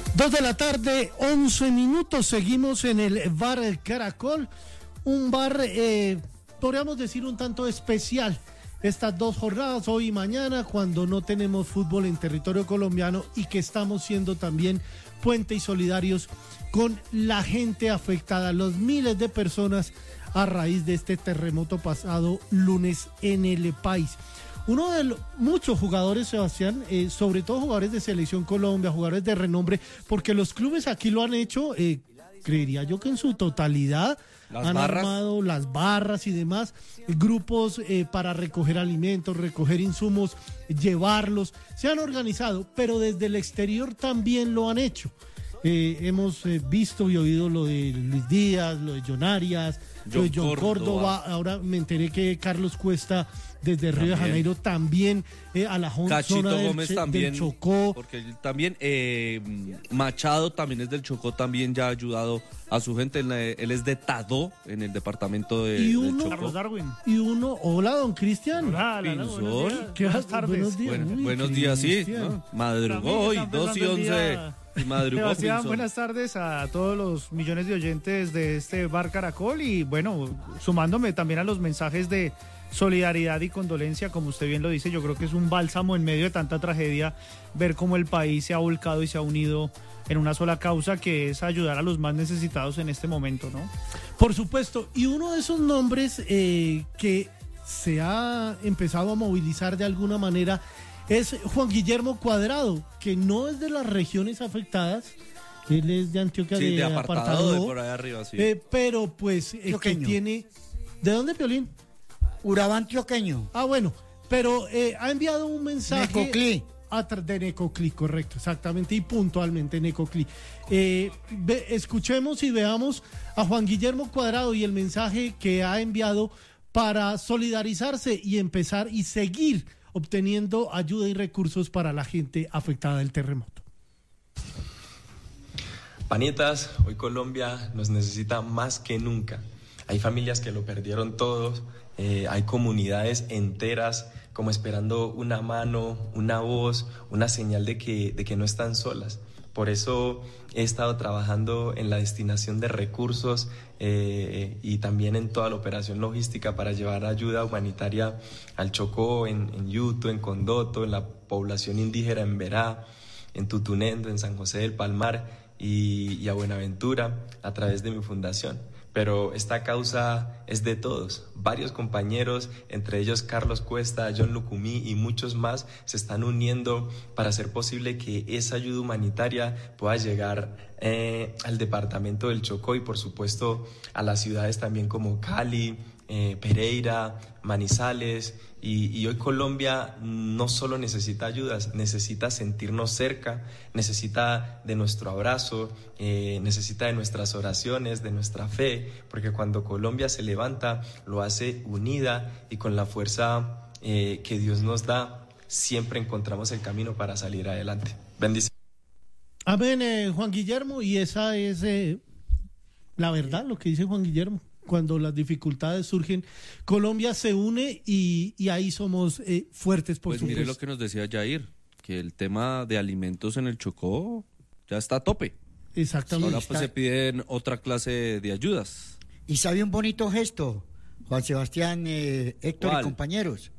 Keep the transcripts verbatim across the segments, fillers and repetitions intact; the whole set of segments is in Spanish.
Dos de la tarde, once minutos, seguimos en el Bar El Caracol, un bar, eh, podríamos decir, un tanto especial. Estas dos jornadas, hoy y mañana, cuando no tenemos fútbol en territorio colombiano y que estamos siendo también puente y solidarios con la gente afectada, los miles de personas a raíz de este terremoto pasado lunes en el país. Uno de los muchos jugadores, Sebastián, eh, sobre todo jugadores de Selección Colombia, jugadores de renombre, porque los clubes aquí lo han hecho, eh, creería yo que en su totalidad, las han barras. armado las barras y demás, grupos eh, para recoger alimentos, recoger insumos, llevarlos, se han organizado, pero desde el exterior también lo han hecho. Eh, hemos eh, visto y oído lo de Luis Díaz, lo de John Arias, John lo de John Córdoba. Córdoba, ahora me enteré que Carlos Cuesta desde Río de Janeiro también, eh, a la Cachito zona del, Gómez también, del Chocó. Porque también eh, Machado también es del Chocó, también ya ha ayudado a su gente. Él, él es de Tadó, en el departamento de, y uno, del Chocó. Darwin. Y uno, hola don Cristian. Hola, hola, Pinzón. buenos días. ¿Qué Buenas haces? tardes. Buenos días. Bueno, Uy, buenos días, sí, Cristian. ¿no? Madrugó hoy, dos y once. Y madrugó, Sebastián, Pinzón. buenas tardes a todos los millones de oyentes de este Bar Caracol y bueno, sumándome también a los mensajes de solidaridad y condolencia, como usted bien lo dice, yo creo que es un bálsamo en medio de tanta tragedia ver cómo el país se ha volcado y se ha unido en una sola causa, que es ayudar a los más necesitados en este momento, ¿no? Por supuesto, y uno de esos nombres eh, que se ha empezado a movilizar de alguna manera es Juan Guillermo Cuadrado, que no es de las regiones afectadas, él es de Antioquia, Sí, de, de apartado, apartado, de por ahí arriba, sí. eh, pero pues eh, que tiene... ¿De dónde, Piolín? Urabá antioqueño. Ah, bueno, pero eh, ha enviado un mensaje... Necoclí. A tra- de Necoclí, correcto, exactamente, y puntualmente Necoclí. Eh, ve, escuchemos y veamos a Juan Guillermo Cuadrado y el mensaje que ha enviado para solidarizarse y empezar y seguir obteniendo ayuda y recursos para la gente afectada del terremoto. Panitas, hoy Colombia nos necesita más que nunca. Hay familias que lo perdieron todo, eh, hay comunidades enteras como esperando una mano, una voz, una señal de que, de que no están solas. Por eso he estado trabajando en la destinación de recursos eh, y también en toda la operación logística para llevar ayuda humanitaria al Chocó, en, en Yuto, en Condoto, en la población indígena en Verá, en Tutunendo, en San José del Palmar y, y a Buenaventura a través de mi fundación. Pero esta causa es de todos. Varios compañeros, entre ellos Carlos Cuesta, John Lucumí y muchos más, se están uniendo para hacer posible que esa ayuda humanitaria pueda llegar eh, al departamento del Chocó y por supuesto a las ciudades también como Cali, eh, Pereira, Manizales. Y, y hoy Colombia no solo necesita ayudas, necesita sentirnos cerca, necesita de nuestro abrazo, eh, necesita de nuestras oraciones, de nuestra fe, porque cuando Colombia se levanta, lo hace unida y con la fuerza eh, que Dios nos da, siempre encontramos el camino para salir adelante. Bendiciones. Amén, eh, Juan Guillermo, y esa es eh, la verdad, lo que dice Juan Guillermo. Cuando las dificultades surgen, Colombia se une y, y ahí somos eh, fuertes, por Pues supuesto. mire lo que nos decía Jair, que el tema de alimentos en el Chocó ya está a tope. Exactamente. Ahora pues se piden otra clase de ayudas. Y sabe un bonito gesto, Juan Sebastián, eh, Héctor ¿Cuál? y compañeros.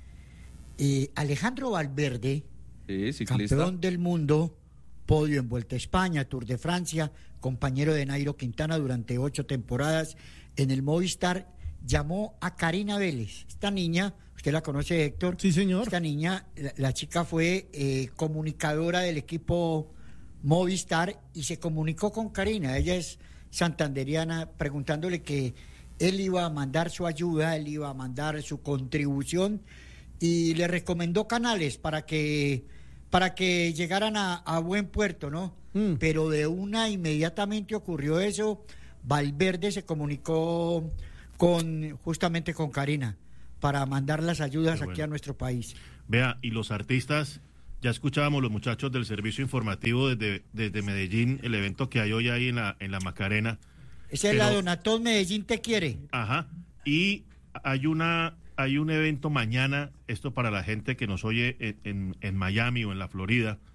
Eh, Alejandro Valverde, Sí, ciclista. campeón del mundo, podio en Vuelta a España, Tour de Francia, compañero de Nairo Quintana durante ocho temporadas en el Movistar, llamó a Karina Vélez. Esta niña, usted la conoce, Héctor. Sí, señor. Esta niña, la, la chica fue eh, comunicadora del equipo Movistar y se comunicó con Karina. Ella es santanderiana, preguntándole que él iba a mandar su ayuda, él iba a mandar su contribución y le recomendó canales para que para que llegaran a, a buen puerto, ¿no? Mm. Pero de una inmediatamente ocurrió eso. Valverde se comunicó con justamente con Karina para mandar las ayudas bueno. aquí a nuestro país. Vea, y los artistas, ya escuchábamos los muchachos del servicio informativo desde, desde Medellín, el evento que hay hoy ahí en la, en la Macarena. Esa es la Donatón Medellín Te Quiere. Ajá, y hay una hay un evento mañana, esto para la gente que nos oye en, en, en Miami o en la Florida,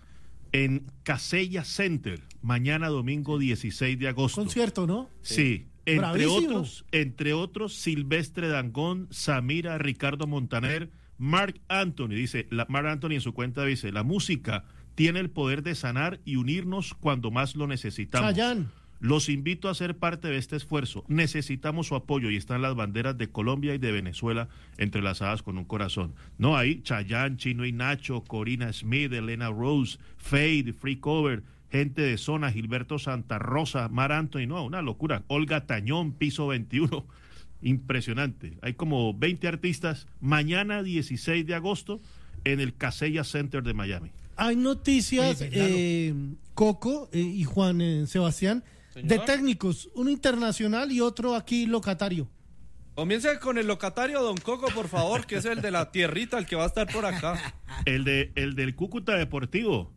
en Casella Center, mañana domingo dieciséis de agosto. Concierto, ¿no? Sí, entre Bravísimo. otros, entre otros, Silvestre Dangond, Samira, Ricardo Montaner, Marc Anthony, dice, la, Marc Anthony en su cuenta dice, la música tiene el poder de sanar y unirnos cuando más lo necesitamos. Chayanne. Los invito a ser parte de este esfuerzo. Necesitamos su apoyo y están las banderas de Colombia y de Venezuela entrelazadas con un corazón. No, hay Chayanne, Chino y Nacho, Corina Smith, Elena Rose, Fade, Free Cover, gente de Zona, Gilberto Santa Rosa, Mar Anthony, no, una locura. Olga Tañón, Piso veintiuno, impresionante. Hay como veinte artistas. Mañana dieciséis de agosto en el Casella Center de Miami. Hay noticias, Oye, claro. eh, Coco eh, y Juan eh, Sebastián, Señor. de técnicos, uno internacional y otro aquí locatario. Comience con el locatario, don Coco, por favor, que es el de la tierrita, el que va a estar por acá. El de el del Cúcuta Deportivo,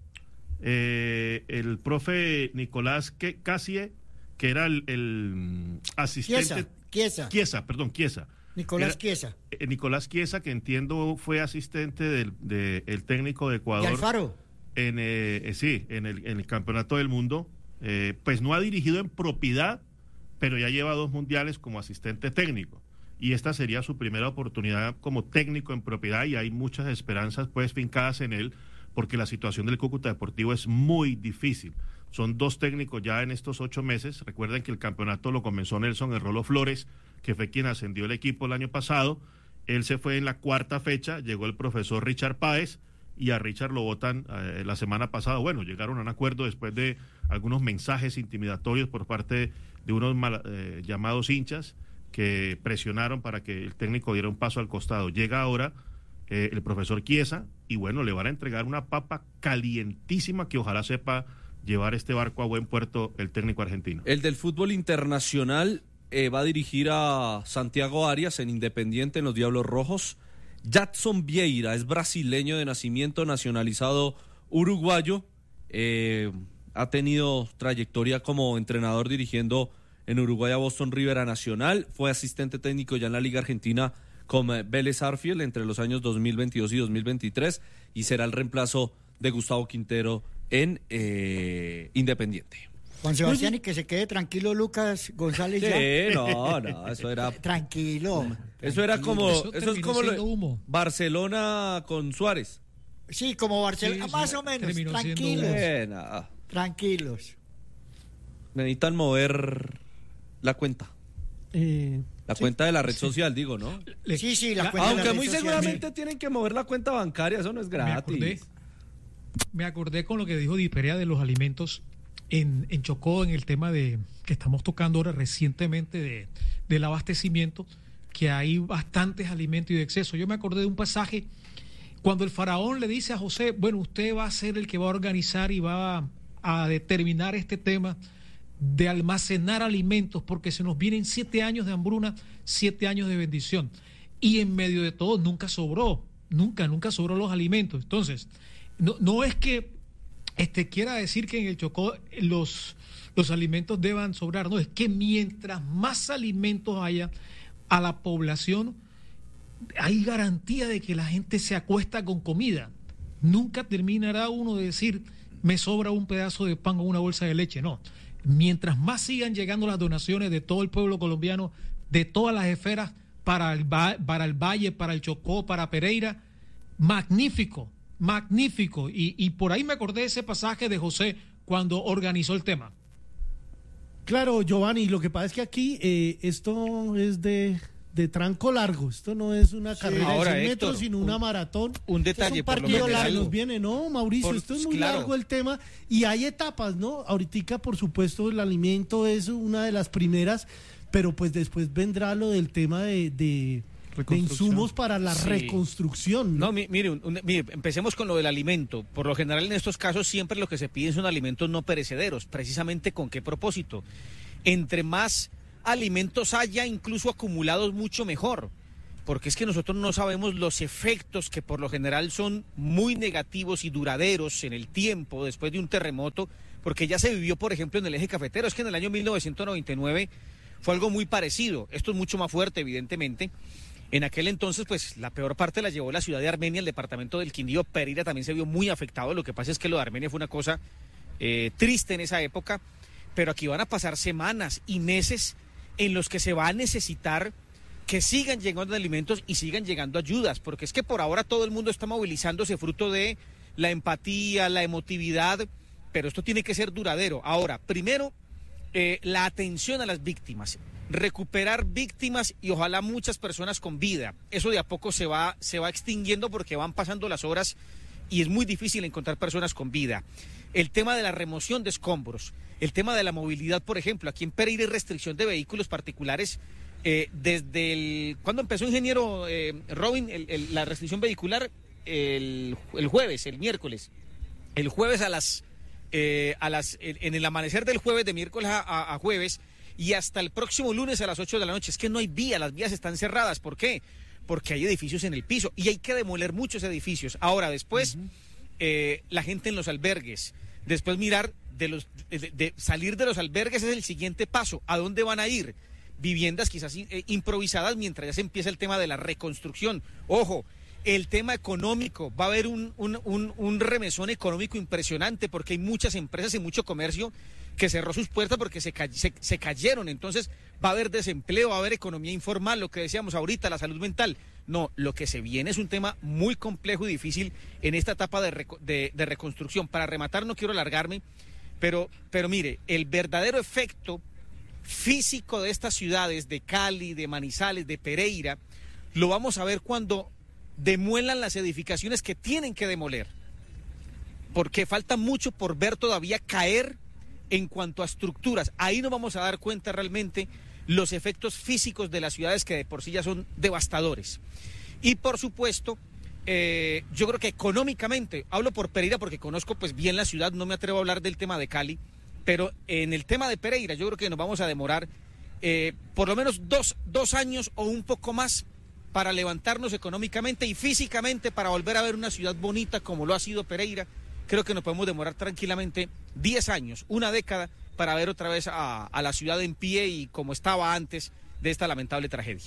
eh, el profe Nicolás Que- Casie, que era el, el asistente. Chiesa, Chiesa. Chiesa, perdón, Chiesa. Nicolás Era- Chiesa. eh, Nicolás Chiesa, que entiendo fue asistente del de, el técnico de Y Ecuador. Alfaro. En, eh, eh, sí, en el, en el Campeonato del Mundo. Eh, pues no ha dirigido en propiedad, pero ya lleva dos mundiales como asistente técnico. Y esta sería su primera oportunidad como técnico en propiedad y hay muchas esperanzas pues fincadas en él porque la situación del Cúcuta Deportivo es muy difícil. Son dos técnicos ya en estos ocho meses. Recuerden que el campeonato lo comenzó Nelson El Rolo Flores, que fue quien ascendió el equipo el año pasado. Él se fue en la cuarta fecha, llegó el profesor Richard Páez y a Richard lo votan eh, la semana pasada. Bueno, llegaron a un acuerdo después de algunos mensajes intimidatorios por parte de unos mal, eh, llamados hinchas que presionaron para que el técnico diera un paso al costado. Llega ahora eh, el profesor Chiesa y bueno, le van a entregar una papa calientísima que ojalá sepa llevar este barco a buen puerto el técnico argentino. El del fútbol internacional eh, va a dirigir a Santiago Arias en Independiente en los Diablos Rojos. Jadson Vieira es brasileño de nacimiento, nacionalizado uruguayo. Eh, ha tenido trayectoria como entrenador dirigiendo en Uruguay a Boston River a Nacional. Fue asistente técnico ya en la Liga Argentina con eh, Vélez Arfield entre los años dos mil veintidós y dos mil veintitrés y será el reemplazo de Gustavo Quintero en eh, Independiente. Juan Sebastián, y que se quede tranquilo Lucas González ya. Sí, no, no, eso era... Tranquilo. Eso era tranquilo. como, Eso eso es terminó como lo- siendo humo. Barcelona con Suárez. Sí, como Barcelona, Sí, más sí, o menos. terminó siendo Tranquilos. humo. Eh, nada. Tranquilos. Necesitan mover la cuenta. Eh, La cuenta de la red social, digo, ¿no? Le- Sí, sí, la la- cuenta de Aunque red muy social. seguramente tienen que mover la cuenta bancaria, eso no es me acordé, gratis. me acordé con lo que dijo Di Perea de los alimentos en, en Chocó, en el tema de que estamos tocando ahora recientemente de, del abastecimiento, que hay bastantes alimentos y de exceso. Yo me acordé de un pasaje cuando el faraón le dice a José, bueno, usted va a ser el que va a organizar y va a, a determinar este tema de almacenar alimentos, porque se nos vienen siete años de hambruna, siete años de bendición. Y en medio de todo nunca sobró, nunca, nunca sobró los alimentos. Entonces, no, no es que este, quiera decir que en el Chocó los, los alimentos deban sobrar, no, es que mientras más alimentos haya a la población, hay garantía de que la gente se acuesta con comida. Nunca terminará uno de decir, me sobra un pedazo de pan o una bolsa de leche, no. Mientras más sigan llegando las donaciones de todo el pueblo colombiano, de todas las esferas, para el, para el Valle, para el Chocó, para Pereira, magnífico, magnífico. Y, y por ahí me acordé de ese pasaje de José cuando organizó el tema. claro, Giovanni, lo que pasa es que aquí eh, esto es de, de tranco largo. Esto no es una carrera Ahora, de cien Héctor, metros, sino un- una maratón. un Este detalle, es un por lo partido general- que se nos viene, ¿no, Mauricio? Por- esto es muy claro. largo el tema y hay etapas, ¿no? Ahorita, por supuesto, el alimento es una de las primeras, pero pues después vendrá lo del tema de, de, de insumos para la Sí. reconstrucción. ¿no? No, mi- mire, un- un- mire, empecemos con lo del alimento. Por lo general en estos casos siempre lo que se pide son alimentos no perecederos. Precisamente con qué propósito. Entre más alimentos haya, incluso acumulados, mucho mejor. Porque es que nosotros no sabemos los efectos que por lo general son muy negativos y duraderos en el tiempo después de un terremoto, porque ya se vivió, por ejemplo, en el eje cafetero. Es que en el año mil novecientos noventa y nueve fue algo muy parecido. Esto es mucho más fuerte, evidentemente. En aquel entonces, pues la peor parte la llevó la ciudad de Armenia, el departamento del Quindío. Pereira también se vio muy afectado. Lo que pasa es que lo de Armenia fue una cosa eh, triste en esa época, pero aquí van a pasar semanas y meses en los que se va a necesitar que sigan llegando alimentos y sigan llegando ayudas, porque es que por ahora todo el mundo está movilizándose fruto de la empatía, la emotividad, pero esto tiene que ser duradero. Ahora, primero, eh, la atención a las víctimas, recuperar víctimas y ojalá muchas personas con vida. Eso de a poco se va, se va extinguiendo porque van pasando las horas y es muy difícil encontrar personas con vida. El tema de la remoción de escombros, el tema de la movilidad, por ejemplo, aquí en Pereira hay restricción de vehículos particulares. Eh, desde el... ¿Cuándo empezó, ingeniero eh, Robin, el, el, la restricción vehicular? El, el jueves, el miércoles. El jueves a las... Eh, a las en el amanecer del jueves, de miércoles a, a, a jueves, y hasta el próximo lunes a las ocho de la noche. Es que no hay vía, las vías están cerradas. ¿Por qué? Porque hay edificios en el piso y hay que demoler muchos edificios. Ahora, después, uh-huh. eh, la gente en los albergues. Después mirar, de los de, de salir de los albergues es el siguiente paso. ¿A dónde van a ir? Viviendas quizás eh, improvisadas mientras ya se empieza el tema de la reconstrucción. Ojo, el tema económico, va a haber un, un, un, un remesón económico impresionante porque hay muchas empresas y mucho comercio que cerró sus puertas porque se, se, se cayeron. Entonces va a haber desempleo, va a haber economía informal, lo que decíamos ahorita, la salud mental. No, lo que se viene es un tema muy complejo y difícil en esta etapa de, de, de reconstrucción. Para rematar, no quiero alargarme, pero, pero mire, el verdadero efecto físico de estas ciudades, de Cali, de Manizales, de Pereira, lo vamos a ver cuando demuelan las edificaciones que tienen que demoler, porque falta mucho por ver todavía caer en cuanto a estructuras. Ahí nos vamos a dar cuenta realmente los efectos físicos de las ciudades que de por sí ya son devastadores. Y por supuesto, eh, yo creo que económicamente, hablo por Pereira porque conozco pues bien la ciudad, no me atrevo a hablar del tema de Cali, pero en el tema de Pereira yo creo que nos vamos a demorar eh, por lo menos dos, dos años o un poco más para levantarnos económicamente y físicamente para volver a ver una ciudad bonita como lo ha sido Pereira. Creo que nos podemos demorar tranquilamente diez años, una década, para ver otra vez a, a la ciudad en pie y como estaba antes de esta lamentable tragedia.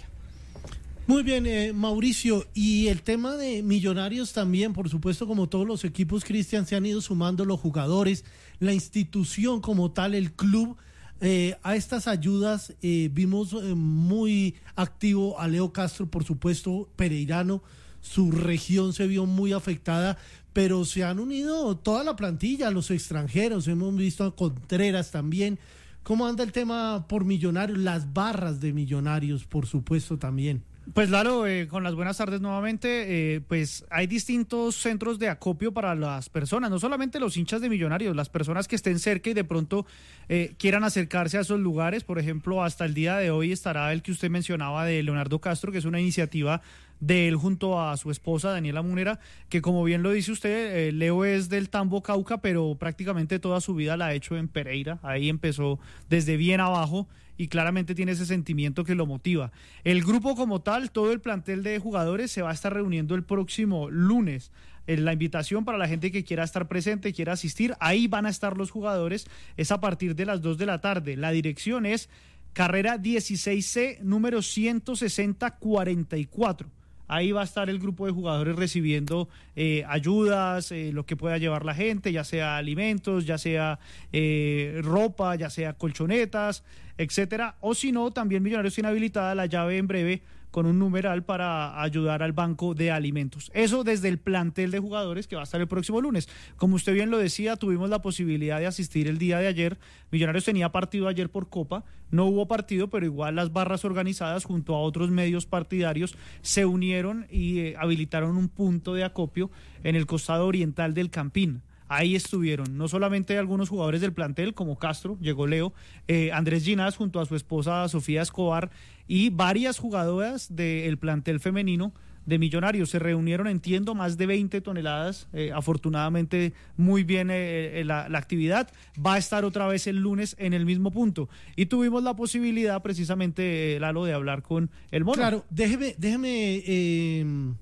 Muy bien, eh, Mauricio, y el tema de Millonarios también, por supuesto, como todos los equipos, Cristian, se han ido sumando los jugadores, la institución como tal, el club, eh, a estas ayudas. Eh, vimos eh, muy activo a Leo Castro, por supuesto, pereirano, su región se vio muy afectada, pero se han unido toda la plantilla, los extranjeros, hemos visto a Contreras también. ¿Cómo anda el tema por Millonarios? Las barras de Millonarios, por supuesto, también. Pues Lalo, eh, con las buenas tardes nuevamente, eh, pues hay distintos centros de acopio para las personas, no solamente los hinchas de Millonarios, las personas que estén cerca y de pronto eh, quieran acercarse a esos lugares. Por ejemplo, hasta el día de hoy estará el que usted mencionaba de Leonardo Castro, que es una iniciativa de él junto a su esposa Daniela Munera, que como bien lo dice usted, eh, Leo es del Tambo, Cauca, pero prácticamente toda su vida la ha hecho en Pereira. Ahí empezó desde bien abajo y claramente tiene ese sentimiento que lo motiva. El grupo como tal, todo el plantel de jugadores se va a estar reuniendo el próximo lunes. Eh, la invitación para la gente que quiera estar presente, quiera asistir, ahí van a estar los jugadores, es a partir de las dos de la tarde. La dirección es carrera dieciséis C, número ciento sesenta cuarenta y cuatro. Ahí va a estar el grupo de jugadores recibiendo eh, ayudas, eh, lo que pueda llevar la gente, ya sea alimentos, ya sea eh, ropa, ya sea colchonetas, etcétera. O si no, también Millonarios tiene habilitada la llave en breve con un numeral para ayudar al banco de alimentos. Eso desde el plantel de jugadores que va a estar el próximo lunes. Como usted bien lo decía, tuvimos la posibilidad de asistir el día de ayer. Millonarios tenía partido ayer por Copa, no hubo partido, pero igual las barras organizadas junto a otros medios partidarios se unieron y eh, habilitaron un punto de acopio en el costado oriental del Campín. Ahí estuvieron, no solamente algunos jugadores del plantel, como Castro, llegó Leo, eh, Andrés Ginás junto a su esposa Sofía Escobar y varias jugadoras del plantel femenino de Millonarios. Se reunieron, entiendo, más de veinte toneladas, eh, afortunadamente muy bien eh, la, la actividad. Va a estar otra vez el lunes en el mismo punto. Y tuvimos la posibilidad, precisamente, eh, Lalo, de hablar con el Mono. Claro, déjeme, déjeme... Eh...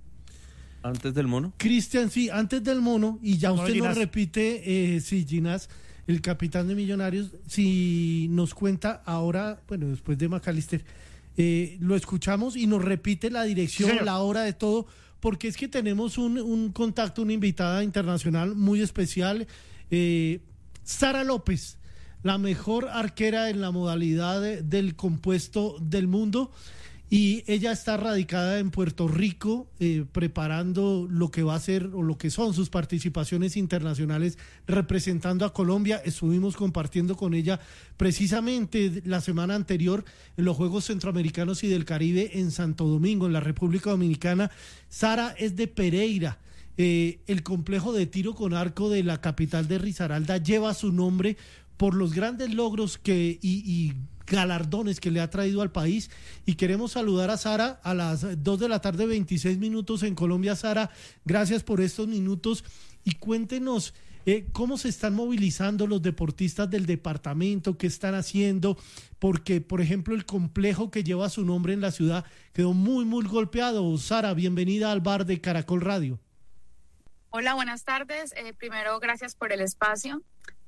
¿Antes del Mono? Cristian, sí, antes del Mono, y ya usted no, nos repite, eh, sí, Ginás, el capitán de Millonarios, si nos cuenta ahora, bueno, después de McAllister, eh, lo escuchamos y nos repite la dirección, Sí, la hora de todo, porque es que tenemos un, un contacto, una invitada internacional muy especial, eh, Sara López, la mejor arquera en la modalidad de, del compuesto del mundo, y ella está radicada en Puerto Rico, eh, preparando lo que va a ser o lo que son sus participaciones internacionales representando a Colombia. Estuvimos compartiendo con ella precisamente la semana anterior en los Juegos Centroamericanos y del Caribe en Santo Domingo, en la República Dominicana. Sara es de Pereira. Eh, el complejo de tiro con arco de la capital de Risaralda lleva su nombre por los grandes logros que y, y galardones que le ha traído al país, y queremos saludar a Sara a las dos de la tarde, veintiséis minutos en Colombia. Sara, gracias por estos minutos y cuéntenos eh, cómo se están movilizando los deportistas del departamento, qué están haciendo, porque por ejemplo el complejo que lleva su nombre en la ciudad quedó muy muy golpeado. Sara, bienvenida al bar de Caracol Radio. Hola, buenas tardes. Eh, primero, gracias por el espacio.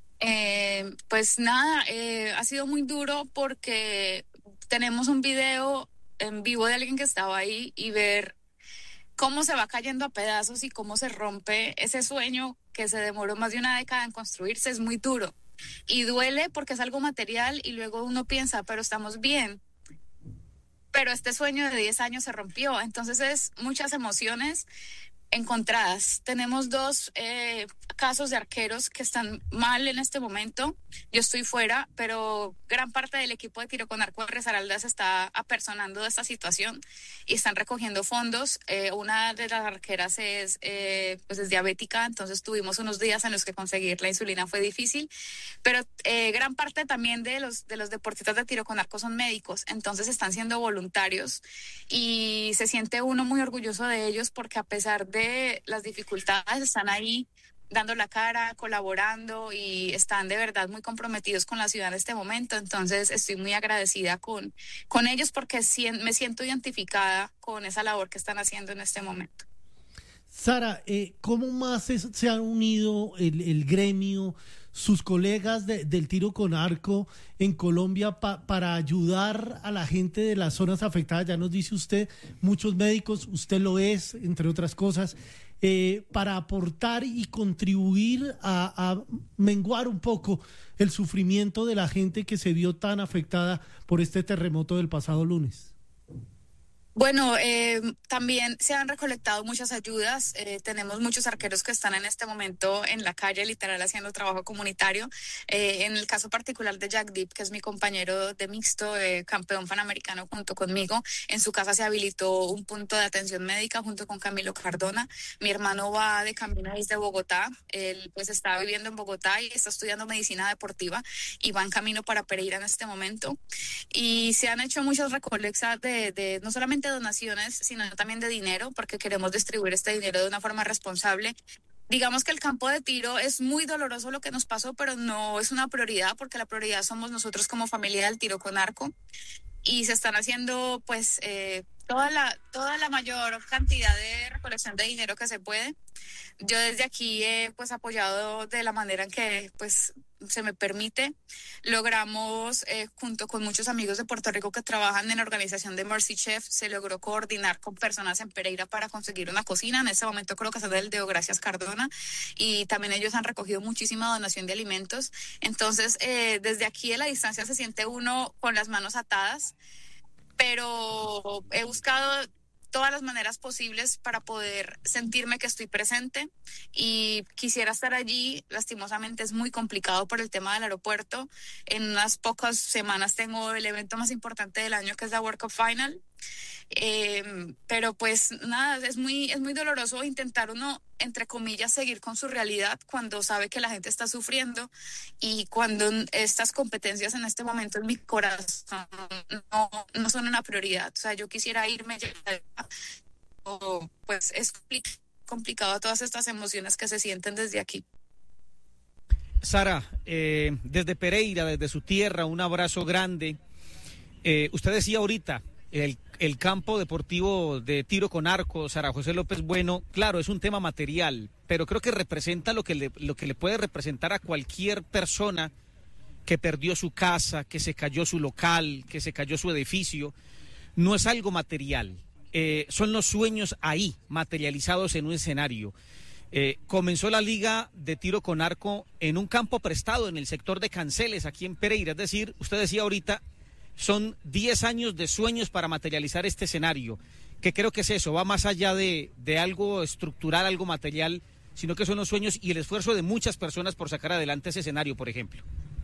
Eh, pues nada, eh, ha sido muy duro porque tenemos un video en vivo de alguien que estaba ahí, y ver cómo se va cayendo a pedazos y cómo se rompe ese sueño que se demoró más de una década en construirse es muy duro y duele porque es algo material, y luego uno piensa, pero estamos bien, pero este sueño de diez años se rompió. Entonces es muchas emociones encontradas. Tenemos dos eh, casos de arqueros que están mal en este momento. Yo estoy fuera, pero gran parte del equipo de tiro con arco de Risaralda se está apersonando de esta situación y están recogiendo fondos. Eh, una de las arqueras es, eh, pues es diabética, entonces tuvimos unos días en los que conseguir la insulina fue difícil, pero eh, gran parte también de los, de los deportistas de tiro con arco son médicos, entonces están siendo voluntarios y se siente uno muy orgulloso de ellos porque a pesar de de las dificultades están ahí dando la cara, colaborando, y están de verdad muy comprometidos con la ciudad en este momento. Entonces estoy muy agradecida con, con ellos porque me siento identificada con esa labor que están haciendo en este momento. Sara, eh, ¿cómo más es, se ha unido el, el gremio, sus colegas de, del tiro con arco en Colombia pa, para ayudar a la gente de las zonas afectadas? Ya nos dice usted, muchos médicos, usted lo es, entre otras cosas, eh, para aportar y contribuir a, a menguar un poco el sufrimiento de la gente que se vio tan afectada por este terremoto del pasado lunes. Bueno, eh, también se han recolectado muchas ayudas. Eh, tenemos muchos arqueros que están en este momento en la calle, literal, haciendo trabajo comunitario. Eh, en el caso particular de Jack Deep, que es mi compañero de mixto, eh, campeón panamericano junto conmigo, en su casa se habilitó un punto de atención médica junto con Camilo Cardona. Mi hermano va de camino desde Bogotá. Él pues está viviendo en Bogotá y está estudiando medicina deportiva y va en camino para Pereira en este momento. Y se han hecho muchas recolectas de, de no solamente donaciones, sino también de dinero, porque queremos distribuir este dinero de una forma responsable. Digamos que el campo de tiro es muy doloroso lo que nos pasó, pero no es una prioridad, porque la prioridad somos nosotros como familia del tiro con arco, y se están haciendo pues eh, toda la toda la mayor cantidad de recolección de dinero que se puede. Yo desde aquí he pues apoyado de la manera en que pues se me permite. Logramos, eh, junto con muchos amigos de Puerto Rico que trabajan en la organización de Mercy Chef, se logró coordinar con personas en Pereira para conseguir una cocina. En este momento creo que es del Deo Gracias Cardona, y también ellos han recogido muchísima donación de alimentos. Entonces, eh, desde aquí de la distancia se siente uno con las manos atadas, pero he buscado todas las maneras posibles para poder sentirme que estoy presente, y quisiera estar allí. Lastimosamente es muy complicado por el tema del aeropuerto. En unas pocas semanas tengo el evento más importante del año, que es la World Cup Final. Eh, pero pues nada, es muy, es muy doloroso intentar uno, entre comillas, seguir con su realidad cuando sabe que la gente está sufriendo, y cuando estas competencias en este momento en mi corazón no, no son una prioridad. O sea, yo quisiera irme, o pues es complicado todas estas emociones que se sienten desde aquí. Sara, eh, desde Pereira, desde su tierra, un abrazo grande. Eh, usted decía ahorita, el, el campo deportivo de tiro con arco, Sara José López Bueno, claro, es un tema material, pero creo que representa lo que le, lo que le puede representar a cualquier persona que perdió su casa, que se cayó su local, que se cayó su edificio, no es algo material, eh, son los sueños ahí, materializados en un escenario. Eh, comenzó la liga de tiro con arco en un campo prestado en el sector de Canceles, aquí en Pereira. Es decir, usted decía ahorita, son diez años de sueños para materializar este escenario, que creo que es eso, va más allá de, de algo estructural, algo material, sino que son los sueños y el esfuerzo de muchas personas por sacar adelante ese escenario, por ejemplo.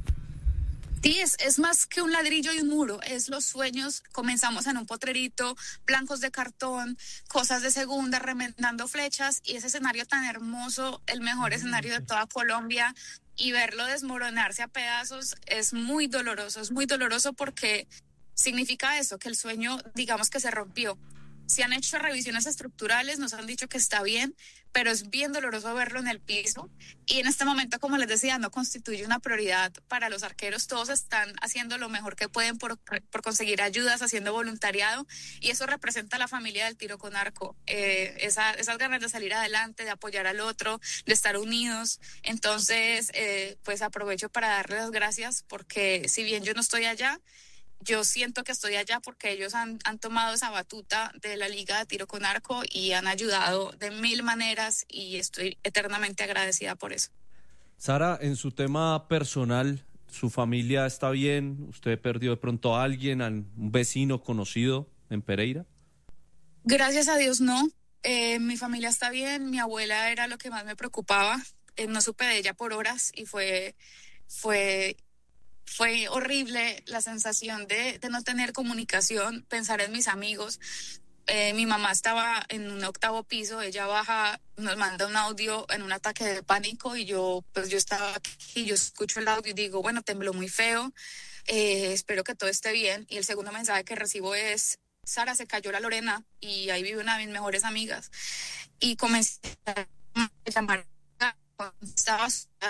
Sí, es, es más que un ladrillo y un muro, es los sueños. Comenzamos en un potrerito, blancos de cartón, cosas de segunda, remendando flechas, y ese escenario tan hermoso, el mejor escenario de toda Colombia, y verlo desmoronarse a pedazos es muy doloroso, es muy doloroso porque significa eso, que el sueño, digamos que se rompió. Se han hecho revisiones estructurales, nos han dicho que está bien, pero es bien doloroso verlo en el piso. Y en este momento, como les decía, no constituye una prioridad para los arqueros. Todos están haciendo lo mejor que pueden por, por conseguir ayudas, haciendo voluntariado. Y eso representa a la familia del tiro con arco. Eh, esa, esas ganas de salir adelante, de apoyar al otro, de estar unidos. Entonces, eh, pues aprovecho para darles las gracias porque si bien yo no estoy allá, yo siento que estoy allá porque ellos han, han tomado esa batuta de la Liga de Tiro con Arco y han ayudado de mil maneras y estoy eternamente agradecida por eso. Sara, en su tema personal, ¿su familia está bien? ¿Usted perdió de pronto a alguien, a un vecino conocido en Pereira? Gracias a Dios no. Eh, mi familia está bien, mi abuela era lo que más me preocupaba. Eh, no supe de ella por horas y fue... fue Fue horrible la sensación de, de no tener comunicación, pensar en mis amigos. Eh, mi mamá estaba en un octavo piso, ella baja, nos manda un audio en un ataque de pánico y yo, pues yo estaba aquí, yo escucho el audio y digo, bueno, tembló muy feo, eh, espero que todo esté bien. Y el segundo mensaje que recibo es, Sara, se cayó la Lorena y ahí vive una de mis mejores amigas. Y comencé a llamar, estaba,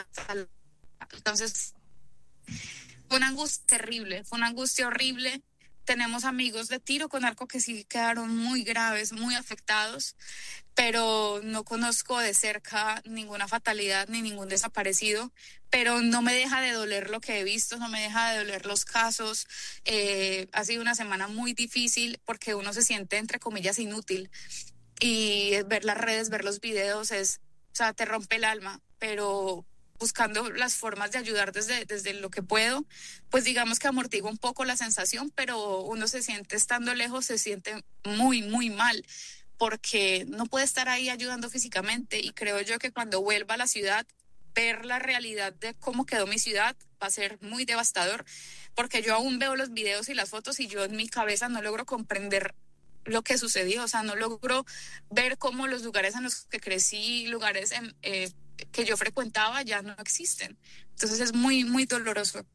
entonces... Fue una angustia terrible, fue una angustia horrible. Tenemos amigos de tiro con arco que sí quedaron muy graves, muy afectados, pero no conozco de cerca ninguna fatalidad ni ningún desaparecido, pero no me deja de doler lo que he visto, no me deja de doler los casos. Eh, ha sido una semana muy difícil porque uno se siente, entre comillas, inútil, y ver las redes, ver los videos, es, o sea, te rompe el alma, pero... buscando las formas de ayudar desde, desde lo que puedo, pues digamos que amortigo un poco la sensación, pero uno se siente estando lejos, se siente muy, muy mal, porque no puede estar ahí ayudando físicamente, y creo yo que cuando vuelva a la ciudad, ver la realidad de cómo quedó mi ciudad va a ser muy devastador, porque yo aún veo los videos y las fotos y yo en mi cabeza no logro comprender lo que sucedió, o sea, no logro ver cómo los lugares en los que crecí, lugares en... Eh, que yo frecuentaba ya no existen. Entonces es muy, muy doloroso.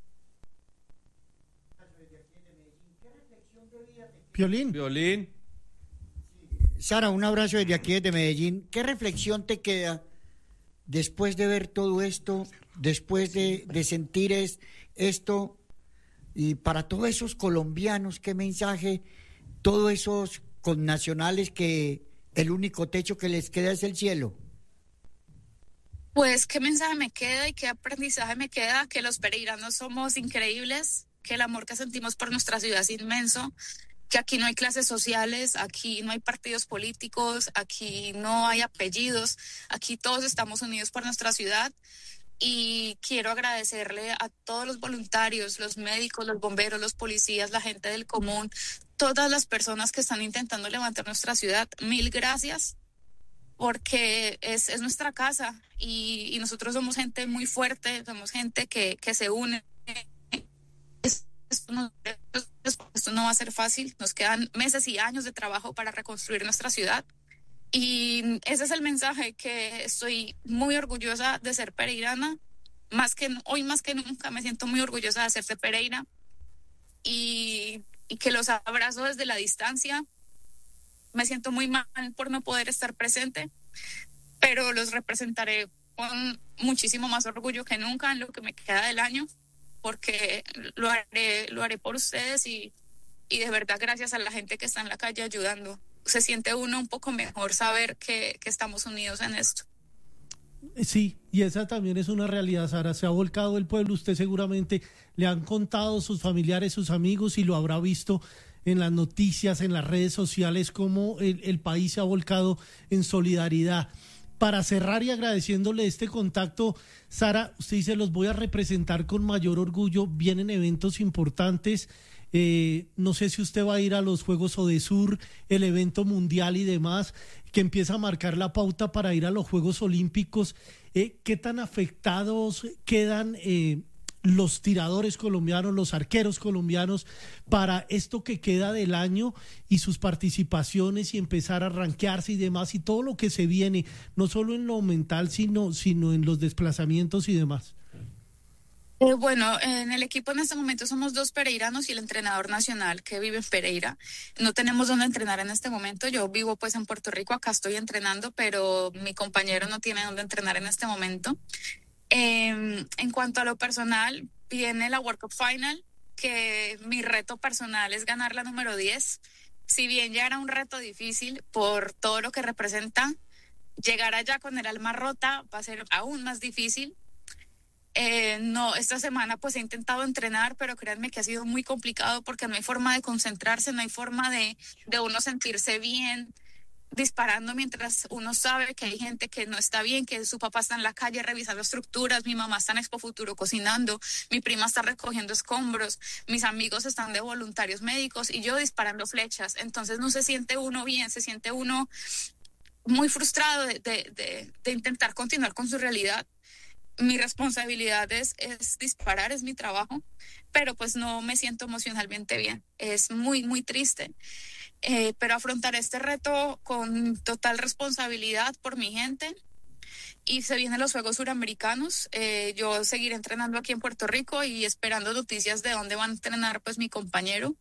Piolín. Piolín. Sara, un abrazo desde aquí, desde Medellín. ¿Qué reflexión te queda después de ver todo esto, después de, de sentir es, esto, y para todos esos colombianos, qué mensaje, todos esos connacionales que el único techo que les queda es el cielo? Pues qué mensaje me queda y qué aprendizaje me queda, que los pereiranos somos increíbles, que el amor que sentimos por nuestra ciudad es inmenso, que aquí no hay clases sociales, aquí no hay partidos políticos, aquí no hay apellidos, aquí todos estamos unidos por nuestra ciudad. Y quiero agradecerle a todos los voluntarios, los médicos, los bomberos, los policías, la gente del común, todas las personas que están intentando levantar nuestra ciudad. Mil gracias, porque es, es nuestra casa y, y nosotros somos gente muy fuerte, somos gente que, que se une. Esto no, esto no va a ser fácil, nos quedan meses y años de trabajo para reconstruir nuestra ciudad. Y ese es el mensaje, que estoy muy orgullosa de ser pereirana, más que hoy más que nunca me siento muy orgullosa de ser de Pereira, y, y que los abrazo desde la distancia. Me siento muy mal por no poder estar presente, pero los representaré con muchísimo más orgullo que nunca en lo que me queda del año, porque lo haré, lo haré por ustedes y, y de verdad gracias a la gente que está en la calle ayudando. Se siente uno un poco mejor saber que, que estamos unidos en esto. Sí, y esa también es una realidad, Sara. Se ha volcado el pueblo, usted seguramente le han contado sus familiares, sus amigos, y lo habrá visto en las noticias, en las redes sociales, cómo el, el país se ha volcado en solidaridad. Para cerrar y agradeciéndole este contacto, Sara, usted dice, los voy a representar con mayor orgullo, vienen eventos importantes, eh, no sé si usted va a ir a los Juegos Odesur, el evento mundial y demás, que empieza a marcar la pauta para ir a los Juegos Olímpicos. Eh, ¿Qué tan afectados quedan eh, los tiradores colombianos, los arqueros colombianos para esto que queda del año y sus participaciones y empezar a rankearse y demás y todo lo que se viene, no solo en lo mental, sino, sino en los desplazamientos y demás? Eh, bueno, en el equipo en este momento somos dos pereiranos y el entrenador nacional que vive en Pereira. No tenemos dónde entrenar en este momento. Yo vivo pues en Puerto Rico, acá estoy entrenando, pero mi compañero no tiene dónde entrenar en este momento. Eh, en cuanto a lo personal, viene la World Cup Final, que mi reto personal es ganar la número diez. Si bien ya era un reto difícil por todo lo que representa, llegar allá con el alma rota va a ser aún más difícil. Eh, no, esta semana pues he intentado entrenar, pero créanme que ha sido muy complicado porque no hay forma de concentrarse, no hay forma de, de uno sentirse bien disparando mientras uno sabe que hay gente que no está bien, que su papá está en la calle revisando estructuras, mi mamá está en Expo Futuro cocinando, mi prima está recogiendo escombros, mis amigos están de voluntarios médicos y yo disparando flechas. Entonces no se siente uno bien, se siente uno muy frustrado de, de, de, de intentar continuar con su realidad. Mi responsabilidad es, es disparar, es mi trabajo, pero pues no me siento emocionalmente bien. Es muy, muy triste. Eh, pero afrontar este reto con total responsabilidad por mi gente. Y se vienen los Juegos Suramericanos. Eh, yo seguiré entrenando aquí en Puerto Rico y esperando noticias de dónde va a entrenar pues mi compañero.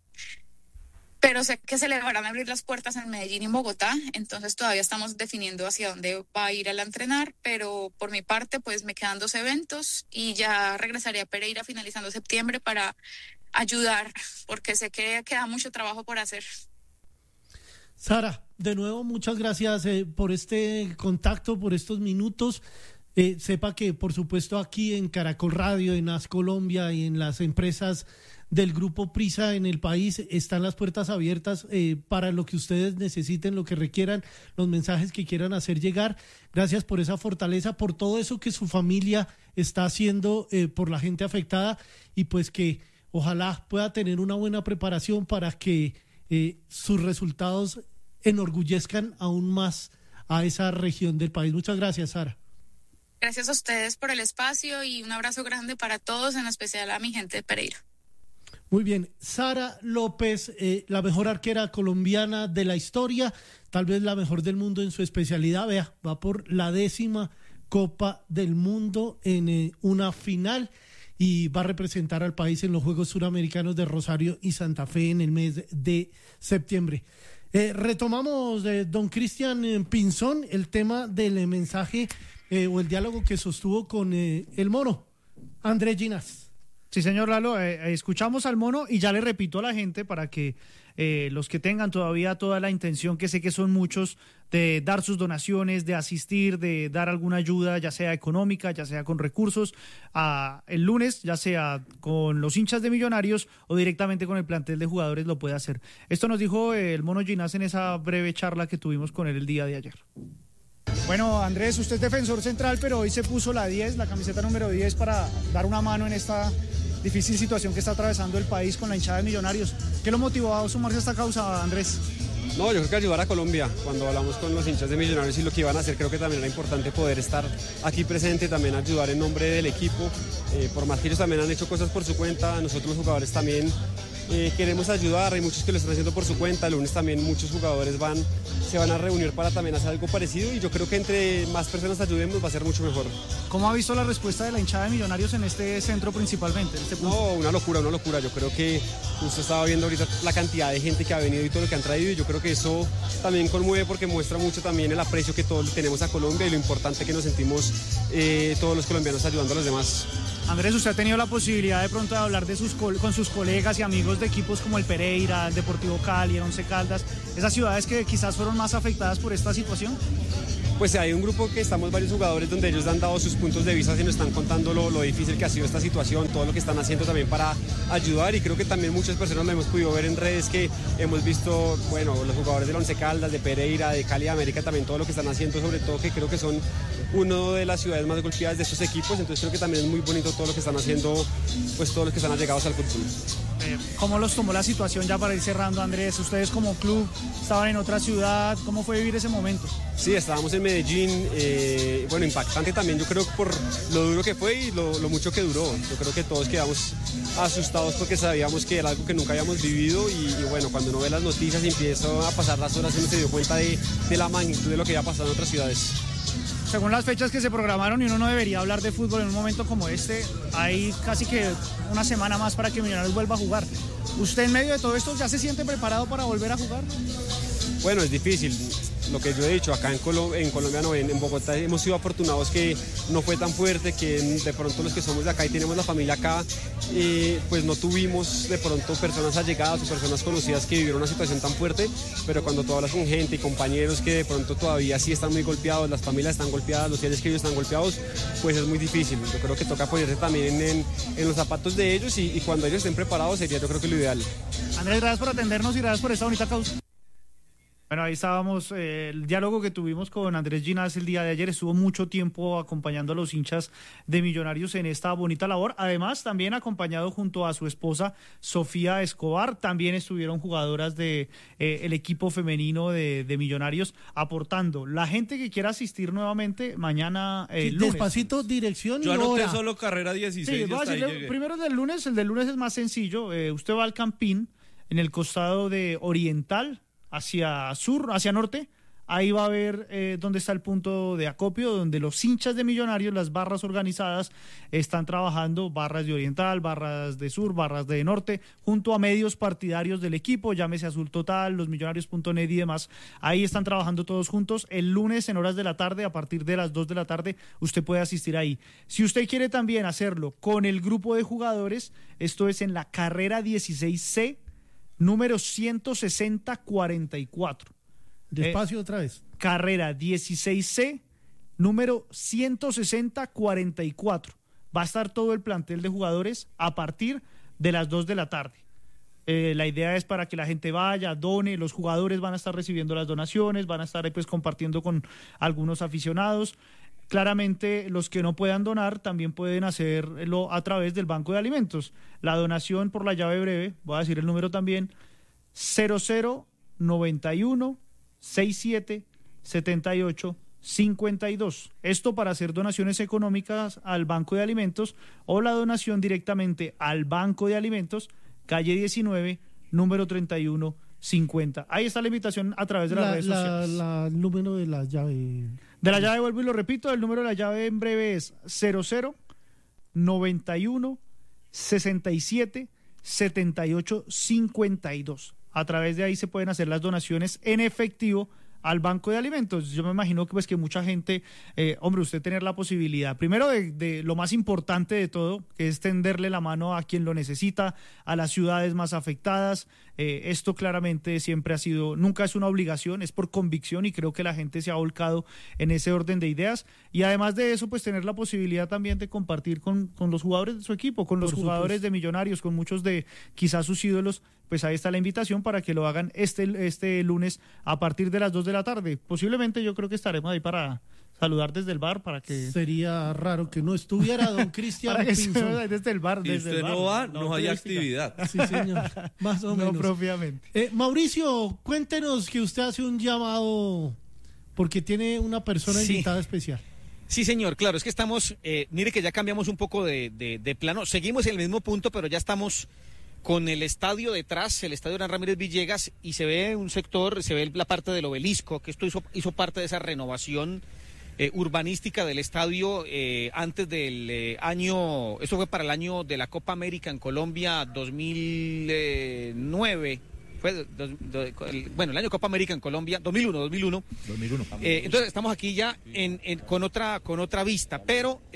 Pero sé que se le van a abrir las puertas en Medellín y en Bogotá, entonces todavía estamos definiendo hacia dónde va a ir al entrenar, pero por mi parte pues me quedan dos eventos y ya regresaré a Pereira finalizando septiembre para ayudar, porque sé que queda mucho trabajo por hacer. Sara, de nuevo muchas gracias eh, por este contacto, por estos minutos. Eh, sepa que por supuesto aquí en Caracol Radio, en As Colombia y en las empresas del Grupo Prisa en el país están las puertas abiertas eh, para lo que ustedes necesiten, lo que requieran, los mensajes que quieran hacer llegar. Gracias por esa fortaleza, por todo eso que su familia está haciendo eh, por la gente afectada y pues que ojalá pueda tener una buena preparación para que eh, sus resultados enorgullezcan aún más a esa región del país. Muchas gracias, Sara. Gracias a ustedes por el espacio y un abrazo grande para todos, en especial a mi gente de Pereira. Muy bien, Sara López, eh, la mejor arquera colombiana de la historia, tal vez la mejor del mundo en su especialidad. Vea, va por la décima Copa del Mundo en eh, una final y va a representar al país en los Juegos Suramericanos de Rosario y Santa Fe en el mes de septiembre. Eh, retomamos, eh, don Cristian Pinzón, el tema del mensaje eh, o el diálogo que sostuvo con eh, el mono, Andrés Ginás. Sí, señor Lalo, eh, escuchamos al mono y ya le repito a la gente para que eh, los que tengan todavía toda la intención, que sé que son muchos, de dar sus donaciones, de asistir, de dar alguna ayuda, ya sea económica, ya sea con recursos, a, el lunes, ya sea con los hinchas de Millonarios o directamente con el plantel de jugadores, lo puede hacer. Esto nos dijo eh, el mono Ginás en esa breve charla que tuvimos con él el día de ayer. Bueno, Andrés, usted es defensor central, pero hoy se puso la diez, la camiseta número diez, para dar una mano en esta difícil situación que está atravesando el país con la hinchada de Millonarios. ¿Qué lo motivó a sumarse a esta causa, Andrés? No, yo creo que ayudar a Colombia. Cuando hablamos con los hinchas de Millonarios y lo que iban a hacer, creo que también era importante poder estar aquí presente, también ayudar en nombre del equipo. Eh, por más que ellos también han hecho cosas por su cuenta, nosotros los jugadores también eh, queremos ayudar. Hay muchos que lo están haciendo por su cuenta. El lunes también muchos jugadores van, se van a reunir para también hacer algo parecido y yo creo que entre más personas ayudemos va a ser mucho mejor. ¿Cómo ha visto la respuesta de la hinchada de Millonarios en este centro principalmente? En este punto? No, una locura, una locura. Yo creo que usted estaba viendo ahorita la cantidad de gente que ha venido y todo lo que han traído y yo creo que eso también conmueve porque muestra mucho también el aprecio que todos tenemos a Colombia y lo importante que nos sentimos eh, todos los colombianos ayudando a los demás. Andrés, usted ha tenido la posibilidad de pronto de hablar de sus con sus colegas y amigos de equipos como el Pereira, el Deportivo Cali, el Once Caldas, esas ciudades que quizás fueron más afectadas por esta situación. pues hay un grupo que estamos varios jugadores donde ellos han dado sus puntos de vista y nos están contando lo, lo difícil que ha sido esta situación, todo lo que están haciendo también para ayudar, y creo que también muchas personas lo hemos podido ver en redes, que hemos visto, bueno, los jugadores del Once Caldas, de Pereira, de Cali, de América, también todo lo que están haciendo, sobre todo que creo que son una de las ciudades más golpeadas de estos equipos, entonces creo que también es muy bonito todo lo que están haciendo, pues todos los que están allegados al fútbol. Eh, ¿Cómo los tomó la situación ya para ir cerrando, Andrés? Ustedes como club estaban en otra ciudad, ¿cómo fue vivir ese momento? Sí, estábamos en Medellín, eh, bueno, impactante también, yo creo, por lo duro que fue y lo, lo mucho que duró. Yo creo que todos quedamos asustados porque sabíamos que era algo que nunca habíamos vivido, y, y bueno, cuando uno ve las noticias y empieza a pasar las horas, uno se dio cuenta de, de la magnitud de lo que había pasado en otras ciudades. Según las fechas que se programaron, y uno no debería hablar de fútbol en un momento como este, hay casi que una semana más para que Millonarios vuelva a jugar. ¿Usted en medio de todo esto ya se siente preparado para volver a jugar? Bueno, es difícil. Lo que yo he dicho, acá en, Colo en Colombia, no, en, en Bogotá hemos sido afortunados que no fue tan fuerte, que de pronto los que somos de acá y tenemos la familia acá, eh, pues no tuvimos de pronto personas allegadas o personas conocidas que vivieron una situación tan fuerte, pero cuando tú hablas con gente y compañeros que de pronto todavía sí están muy golpeados, las familias están golpeadas, los seres queridos están golpeados, pues es muy difícil. Yo creo que toca ponerse también en, en los zapatos de ellos, y, y cuando ellos estén preparados sería, yo creo que lo ideal. Andrés, gracias por atendernos y gracias por esta bonita causa. Bueno, ahí estábamos, eh, el diálogo que tuvimos con Andrés Ginás el día de ayer. Estuvo mucho tiempo acompañando a los hinchas de Millonarios en esta bonita labor. Además, también acompañado junto a su esposa Sofía Escobar. También estuvieron jugadoras de eh, el equipo femenino de, de Millonarios aportando. La gente que quiera asistir nuevamente mañana eh, sí, lunes. Despacito, dirección Yo y anoté hora. solo carrera dieciséis. Sí, voy a hasta ahí decirle, llegué. primero el del lunes. El del lunes es más sencillo. Eh, usted va al Campín, en el costado de Oriental, hacia sur, hacia norte. Ahí va a ver eh, dónde está el punto de acopio, donde los hinchas de Millonarios, las barras organizadas, están trabajando, barras de Oriental, barras de Sur, barras de Norte, junto a medios partidarios del equipo, llámese Azul Total, los millonarios punto net y demás. Ahí están trabajando todos juntos. El lunes en horas de la tarde, a partir de las dos de la tarde, usted puede asistir ahí. Si usted quiere también hacerlo con el grupo de jugadores, esto es en la carrera dieciséis C, número ciento sesenta cuarenta y cuatro. Despacio eh, otra vez. Carrera dieciséis C, número ciento sesenta cuarenta y cuatro. Va a estar todo el plantel de jugadores a partir de las dos de la tarde. Eh, la idea es para que la gente vaya, done, los jugadores van a estar recibiendo las donaciones, van a estar pues compartiendo con algunos aficionados. Claramente, los que no puedan donar también pueden hacerlo a través del Banco de Alimentos. La donación por la llave breve, voy a decir el número también, cero cero noventa y uno sesenta y siete setenta y ocho cincuenta y dos. Esto para hacer donaciones económicas al Banco de Alimentos, o la donación directamente al Banco de Alimentos, calle diecinueve, número treinta y uno cincuenta. Ahí está la invitación a través de las La, redes la, sociales. la, el número de la llave. De la llave, vuelvo y lo repito, el número de la llave en breve es cero cero noventa y uno sesenta y siete setenta y ocho cincuenta y dos. A través de ahí se pueden hacer las donaciones en efectivo al Banco de Alimentos. Yo me imagino que pues que mucha gente, eh, hombre, usted tener la posibilidad, primero de, de lo más importante de todo, que es tenderle la mano a quien lo necesita, a las ciudades más afectadas. Eh, esto claramente siempre ha sido, nunca es una obligación, es por convicción, y creo que la gente se ha volcado en ese orden de ideas. Y además de eso, pues tener la posibilidad también de compartir con, con los jugadores de su equipo, con los Por jugadores supuesto. de Millonarios, con muchos de quizás sus ídolos. Pues ahí está la invitación para que lo hagan este, este lunes a partir de las dos de la tarde. Posiblemente yo creo que estaremos ahí para saludar desde el bar, para que... Sería raro que no estuviera don Cristian para que Pinzón. se- desde el bar, Si desde usted el bar. no va, no hay turística. actividad. Sí, señor. Más o No menos. propiamente. Eh, Mauricio, cuéntenos que usted hace un llamado porque tiene una persona Sí. invitada especial. Sí, señor, claro, es que estamos, eh, mire que ya cambiamos un poco de, de, de plano, seguimos en el mismo punto, pero ya estamos con el estadio detrás, el estadio Hernán Ramírez Villegas, y se ve un sector, se ve la parte del obelisco, que esto hizo, hizo parte de esa renovación eh, urbanística del estadio eh, antes del eh, año, eso fue para el año de la Copa América en Colombia dos mil nueve. Fue dos- do- el- bueno, el año Copa América en Colombia, dos mil uno, dos mil uno. dos mil uno. Eh, entonces estamos aquí ya en, en- con otra con otra vista, pero eh,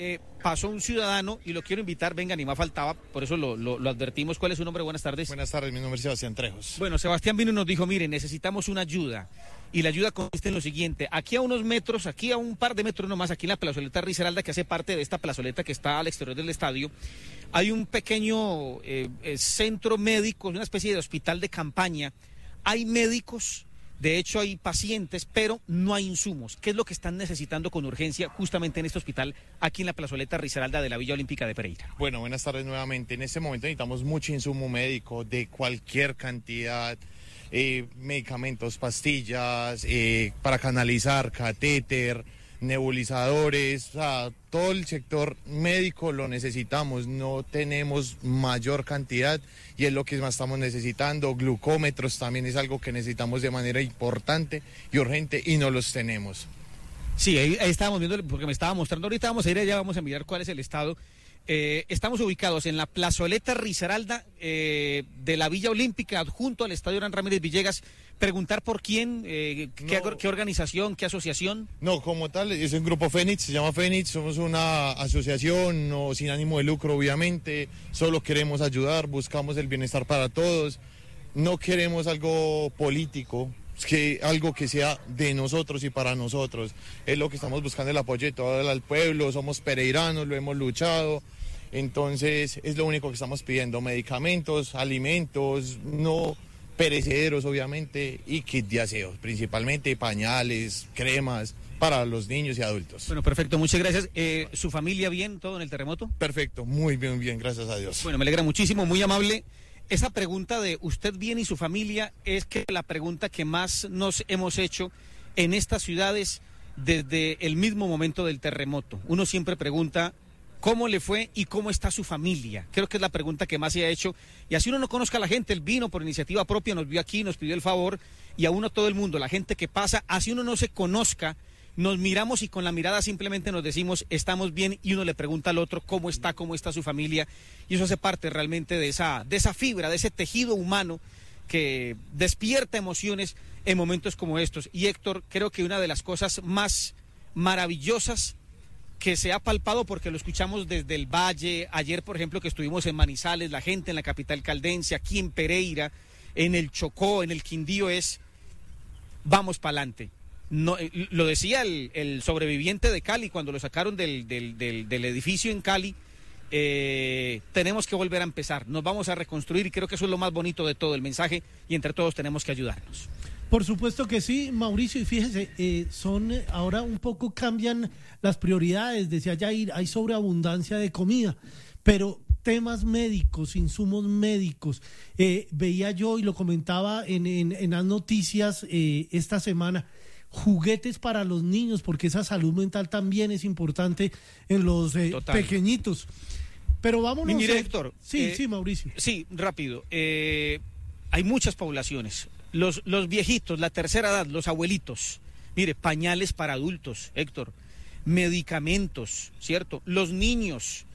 pasó un ciudadano y lo quiero invitar, venga, ni más faltaba, por eso lo, lo, lo advertimos. ¿Cuál es su nombre? Buenas tardes. Buenas tardes, mi nombre es Sebastián Trejos. Bueno, Sebastián vino y nos dijo, mire, necesitamos una ayuda. Y la ayuda consiste en lo siguiente, aquí a unos metros, aquí a un par de metros nomás, aquí en la plazoleta Risaralda, que hace parte de esta plazoleta que está al exterior del estadio, hay un pequeño eh, eh, centro médico, una especie de hospital de campaña. Hay médicos, de hecho hay pacientes, pero no hay insumos. ¿Qué es lo que están necesitando con urgencia justamente en este hospital, aquí en la plazoleta Risaralda de la Villa Olímpica de Pereira? Bueno, buenas tardes nuevamente. En este momento necesitamos mucho insumo médico de cualquier cantidad. Eh, medicamentos, pastillas, eh, para canalizar, catéter, nebulizadores, o sea, todo el sector médico lo necesitamos, no tenemos mayor cantidad y es lo que más estamos necesitando. Glucómetros también es algo que necesitamos de manera importante y urgente y no los tenemos. Sí, ahí, ahí estábamos viendo, porque me estaba mostrando, ahorita vamos a ir allá, vamos a mirar cuál es el estado. Eh, estamos ubicados en la plazoleta Risaralda eh, de la Villa Olímpica, adjunto al Estadio Hernán Ramírez Villegas. Preguntar por quién, eh, qué, no, qué organización, qué asociación. No, como tal, es un grupo Fénix, se llama Fénix, somos una asociación no, sin ánimo de lucro, obviamente, solo queremos ayudar, buscamos el bienestar para todos, no queremos algo político, es que algo que sea de nosotros y para nosotros, es lo que estamos buscando, el apoyo de todo el pueblo, somos pereiranos, lo hemos luchado. Entonces es lo único que estamos pidiendo, medicamentos, alimentos, no perecederos obviamente, y kit de aseo, principalmente pañales, cremas para los niños y adultos. Bueno, perfecto, muchas gracias. Eh, ¿Su familia bien, todo en el terremoto? Perfecto, muy bien, bien, gracias a Dios. Bueno, me alegra muchísimo, muy amable. Esa pregunta de usted bien y su familia es que la pregunta que más nos hemos hecho en estas ciudades desde el mismo momento del terremoto. Uno siempre pregunta cómo le fue y cómo está su familia. Creo que es la pregunta que más se ha hecho. Y así uno no conozca a la gente, él vino por iniciativa propia, nos vio aquí, nos pidió el favor, y a uno todo el mundo, la gente que pasa, así uno no se conozca, nos miramos y con la mirada simplemente nos decimos estamos bien, y uno le pregunta al otro cómo está, cómo está su familia, y eso hace parte realmente de esa, de esa fibra, de ese tejido humano que despierta emociones en momentos como estos. Y Héctor, creo que una de las cosas más maravillosas que se ha palpado, porque lo escuchamos desde el Valle, ayer por ejemplo que estuvimos en Manizales, la gente en la capital caldense, aquí en Pereira, en el Chocó, en el Quindío, es vamos para adelante. No, lo decía el, el sobreviviente de Cali cuando lo sacaron del, del, del, del edificio en Cali, eh, tenemos que volver a empezar, nos vamos a reconstruir, y creo que eso es lo más bonito de todo el mensaje, y entre todos tenemos que ayudarnos. Por supuesto que sí, Mauricio, y fíjese, eh, son eh, ahora un poco cambian las prioridades, decía Jair, hay sobreabundancia de comida, pero temas médicos, insumos médicos, eh, veía yo y lo comentaba en, en, en las noticias eh, esta semana, juguetes para los niños, porque esa salud mental también es importante en los eh, pequeñitos. Pero vámonos. Mire, a... Héctor. Sí, eh, sí, Mauricio. Sí, rápido. Eh, hay muchas poblaciones. Los, los viejitos, la tercera edad, los abuelitos. Mire, pañales para adultos, Héctor. Medicamentos, ¿cierto? Los niños,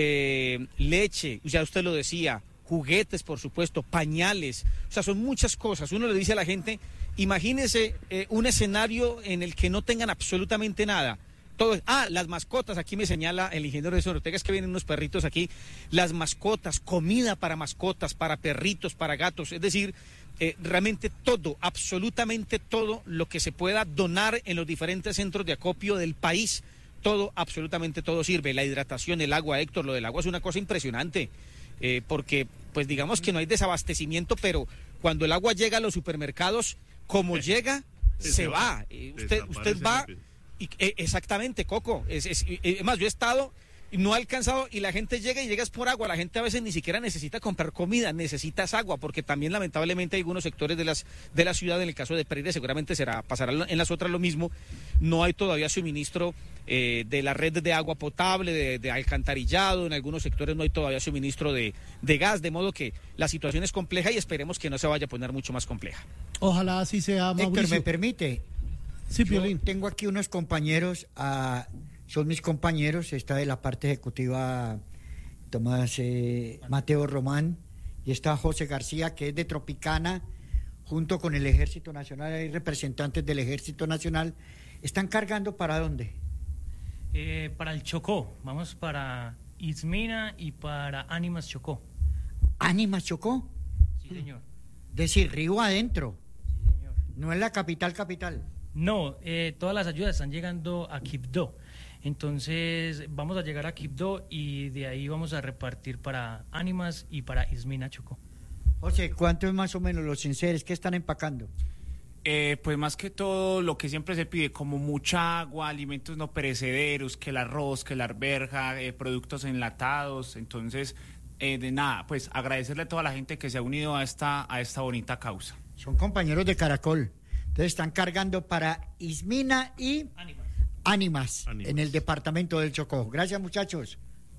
eh, leche, ya usted lo decía, juguetes, por supuesto, pañales. O sea, son muchas cosas. Uno le dice a la gente, imagínese eh, un escenario en el que no tengan absolutamente nada. Todo, ah, las mascotas, aquí me señala el ingeniero de Ortega, es que vienen unos perritos aquí, las mascotas, comida para mascotas, para perritos, para gatos, es decir, eh, realmente todo, absolutamente todo lo que se pueda donar en los diferentes centros de acopio del país, todo, absolutamente todo sirve. La hidratación, el agua, Héctor, lo del agua es una cosa impresionante, eh, porque pues digamos que no hay desabastecimiento, pero cuando el agua llega a los supermercados, como llega, se, se va, va. Eh, usted, usted va... Y, eh, exactamente, Coco, es, es, es más, yo he estado, no he alcanzado, y la gente llega y llegas por agua, la gente a veces ni siquiera necesita comprar comida, necesitas agua, porque también lamentablemente hay algunos sectores de las de la ciudad, en el caso de Pereira seguramente será, pasará en las otras lo mismo, no hay todavía suministro eh, de la red de agua potable, de, de alcantarillado, en algunos sectores no hay todavía suministro de, de gas, de modo que la situación es compleja y esperemos que no se vaya a poner mucho más compleja. Ojalá así sea, Mauricio. Héctor, ¿me permite? Sí, Yo tengo aquí unos compañeros, uh, son mis compañeros, está de la parte ejecutiva Tomás eh, Mateo Román, y está José García, que es de Tropicana, junto con el Ejército Nacional, hay representantes del Ejército Nacional. ¿Están cargando para dónde? Eh, para el Chocó, vamos para Ismina y para Ánimas Chocó. ¿Ánimas Chocó? Sí, señor. Decir, río adentro. Sí, señor. No es la capital capital. No, eh, todas las ayudas están llegando a Quibdó. Entonces vamos a llegar a Quibdó y de ahí vamos a repartir para Ánimas y para Ismina Chocó. José, ¿cuánto es más o menos los enseres que están empacando? Eh, pues más que todo lo que siempre se pide, como mucha agua, alimentos no perecederos, que el arroz, que la arveja, eh, productos enlatados. Entonces, eh, de nada, pues agradecerle a toda la gente que se ha unido a esta, a esta bonita causa. Son compañeros de Caracol. Entonces están cargando para Ismina y Ánimas, Ánimas, Ánimas. En el departamento del Chocó. Gracias, muchachos.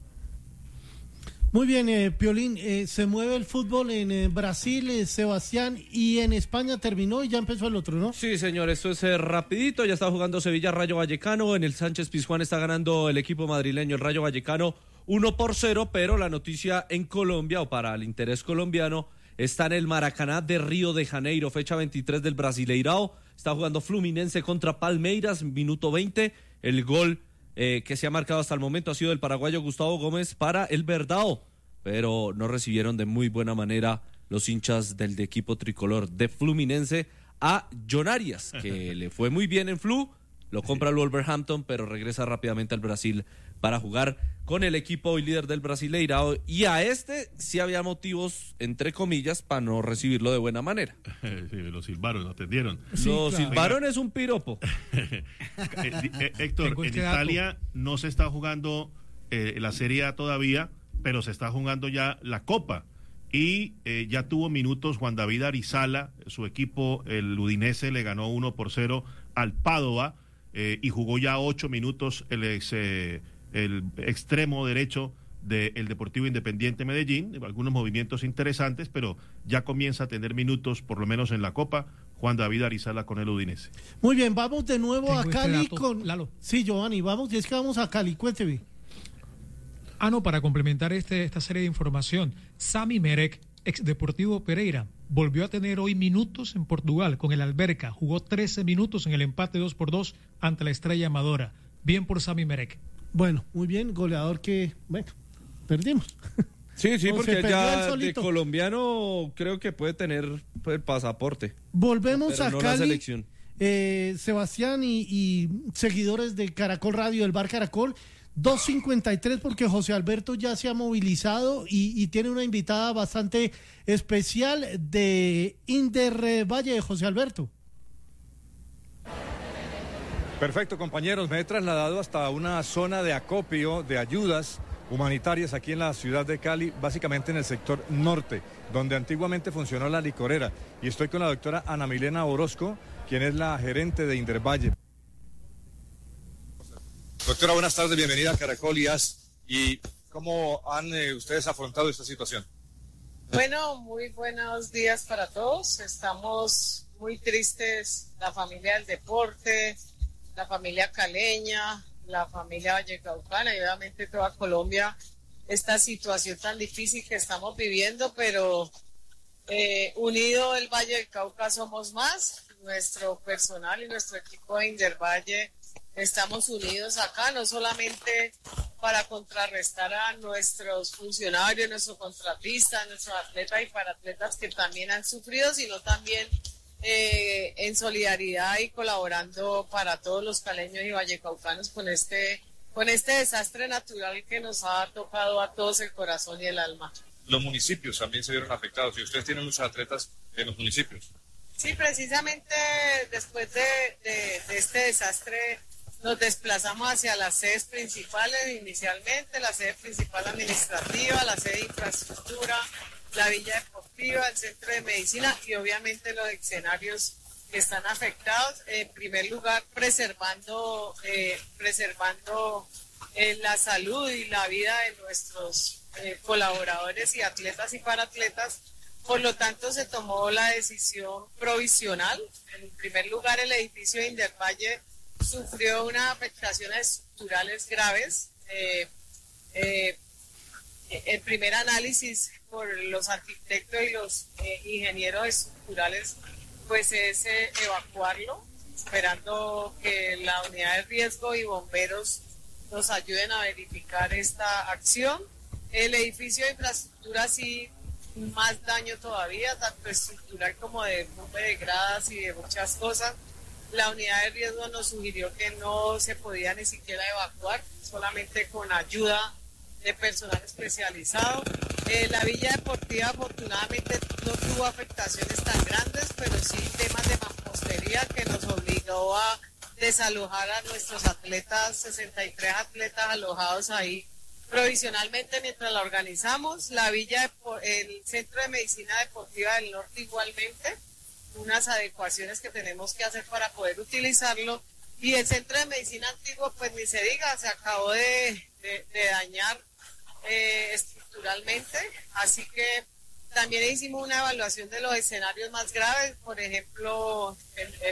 Muy bien, eh, Piolín, eh, se mueve el fútbol en eh, Brasil, eh, Sebastián, y en España terminó y ya empezó el otro, ¿no? Sí, señor, esto es eh, rapidito, ya está jugando Sevilla Rayo Vallecano, en el Sánchez Pizjuán está ganando el equipo madrileño, el Rayo Vallecano, uno por cero, pero la noticia en Colombia, o para el interés colombiano, está en el Maracaná de Río de Janeiro, fecha veintitrés del Brasileirao, está jugando Fluminense contra Palmeiras, minuto veinte, el gol Eh, que se ha marcado hasta el momento ha sido el paraguayo Gustavo Gómez para el Verdao, pero no recibieron de muy buena manera los hinchas del de equipo tricolor de Fluminense a John Arias, que le fue muy bien en Flu, lo compra el Wolverhampton, pero regresa rápidamente al Brasil para jugar con el equipo hoy líder del Brasileirao, y a este sí había motivos, entre comillas, para no recibirlo de buena manera. Sí, lo silbaron, lo atendieron. Sí, lo claro. silbaron es un piropo. eh, eh, Héctor, en este Italia dato. no se está jugando eh, la Serie A todavía, pero se está jugando ya la Copa. Y eh, ya tuvo minutos Juan David Arizala, su equipo, el Udinese, le ganó uno por cero al Padova, eh, y jugó ya ocho minutos el ex... Eh, el extremo derecho del Deportivo Independiente Medellín, algunos movimientos interesantes, pero ya comienza a tener minutos, por lo menos en la Copa, Juan David Arizala con el Udinese. Muy bien, vamos de nuevo Tengo a este Cali dato, con... Lalo. Sí, Giovanni, vamos, y es que vamos a Cali, cuénteme. Ah, no, para complementar este, esta serie de información, Sami Merek, ex Deportivo Pereira, volvió a tener hoy minutos en Portugal con el Alberca, jugó trece minutos en el empate dos por dos ante la Estrella Amadora. Bien por Sami Merek. Bueno, muy bien, goleador que, bueno, perdimos. Sí, sí, o porque ya de colombiano creo que puede tener el pasaporte. Volvemos pero a no Cali, la selección. Eh, Sebastián y, y seguidores de Caracol Radio, del Bar Caracol, dos cincuenta y tres, porque José Alberto ya se ha movilizado y, y tiene una invitada bastante especial de Inder Valle, de José Alberto. Perfecto, compañeros, me he trasladado hasta una zona de acopio de ayudas humanitarias aquí en la ciudad de Cali, básicamente en el sector norte, donde antiguamente funcionó la licorera. Y estoy con la doctora Ana Milena Orozco, quien es la gerente de Indervalle. Doctora, buenas tardes, bienvenida a Caracol y As. ¿Y cómo han eh, ustedes afrontado esta situación? Bueno, muy buenos días para todos. Estamos muy tristes, la familia del deporte, la familia caleña, la familia vallecaucana y obviamente toda Colombia, esta situación tan difícil que estamos viviendo, pero eh, unido el Valle del Cauca somos más, nuestro personal y nuestro equipo de Indervalle estamos unidos acá, no solamente para contrarrestar a nuestros funcionarios, nuestros contratistas, nuestros atletas y paratletas que también han sufrido, sino también Eh, en solidaridad y colaborando para todos los caleños y vallecaucanos con este, con este desastre natural que nos ha tocado a todos el corazón y el alma. Los municipios también se vieron afectados y ustedes tienen muchos atletas en los municipios. Sí, precisamente después de, de, de este desastre nos desplazamos hacia las sedes principales inicialmente, la sede principal administrativa, la sede de infraestructura, la Villa Deportiva, el Centro de Medicina y obviamente los escenarios que están afectados, en primer lugar preservando, eh, preservando eh, la salud y la vida de nuestros eh, colaboradores y atletas y paratletas. Por lo tanto, se tomó la decisión provisional. En primer lugar, el edificio de Indervalle sufrió unas afectaciones estructurales graves. Eh, eh, el primer análisis por los arquitectos y los eh, ingenieros estructurales pues es eh, evacuarlo, esperando que la unidad de riesgo y bomberos nos ayuden a verificar esta acción. El edificio de infraestructura sí, más daño todavía, tanto estructural como de bombe de gradas y de muchas cosas. La unidad de riesgo nos sugirió que no se podía ni siquiera evacuar, solamente con ayuda de personal especializado. Eh, la Villa Deportiva afortunadamente no tuvo afectaciones tan grandes, pero sí temas de mampostería que nos obligó a desalojar a nuestros atletas, sesenta y tres atletas alojados ahí provisionalmente mientras la organizamos. La Villa, el Centro de Medicina Deportiva del Norte igualmente, unas adecuaciones que tenemos que hacer para poder utilizarlo. Y el Centro de Medicina Antiguo, pues ni se diga, se acabó de, de, de dañar eh, estructuralmente, así que también hicimos una evaluación de los escenarios más graves, por ejemplo, el, el